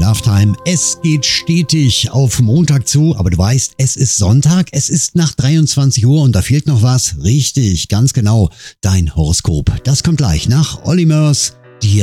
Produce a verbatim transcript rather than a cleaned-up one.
Love Time. Es geht stetig auf Montag zu, aber du weißt, es ist Sonntag, es ist nach dreiundzwanzig Uhr und da fehlt noch was. Richtig, ganz genau, dein Horoskop. Das kommt gleich nach Olli Mörs